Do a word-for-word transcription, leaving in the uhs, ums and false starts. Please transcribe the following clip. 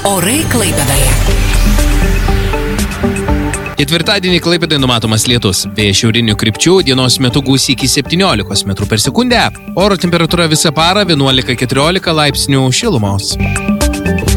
Orai Klaipėdoje. Ketvirtadienį Klaipėdai numatomas lietus. Vėjas šiaurinių krypčių, dienos metu gūsiai iki septyniolikos metrų per sekundę. Oro temperatūra visą parą vienuolika keturiolika laipsnių šilumos.